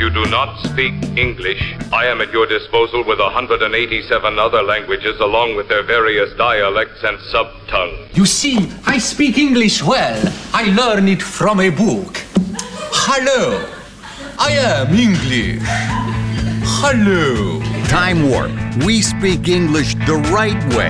you do not speak English, I am at your disposal with 187 other languages along with their various dialects and sub-tongues. You see, I speak English well. I learn it from a book. Hello. I am English. Hello. Time Warp. We speak English the right way.